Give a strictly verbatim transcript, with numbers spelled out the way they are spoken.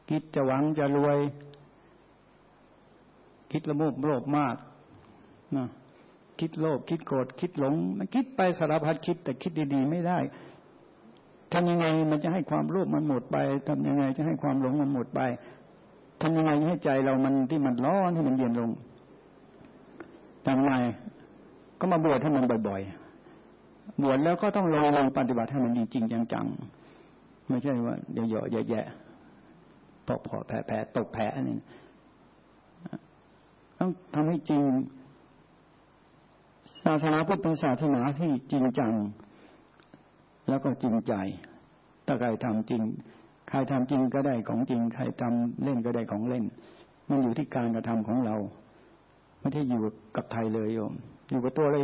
คิดจะหวังจะรวยคิดละโมบโลภมากนะคิดโลภคิดโกรธคิดหลงมันคิดไปสารพัดคิดแต่คิดดีๆไม่ได้ทำยังไงมันจะให้ความโลภมันหมดไปทำยังไงจะให้ความหลงมันหมดไปทำยังไงให้ใจเรามันที่มันร้อนให้มันเย็นลงทำไงก็มาบวชให้มันบ่อยๆบวชแล้วก็ต้องลงมือปฏิบัติให้มันจริงๆจังๆไม่ใช่ว่าเดี๋ยวๆแย่ๆตกพอแผลๆตกแผลนี่ต้องทำให้จริงศาสนาพุทธเป็นศาสนาที่จริงจังแล้วก็จริงใจถ้าใครทำจริงใครทำจริงก็ได้ของจริงใครทำเล่นก็ได้ของเล่นมันอยู่ที่การกระทำของเราไม่ได้อยู่กับใครเลยโยมอยู่กับตัวเรา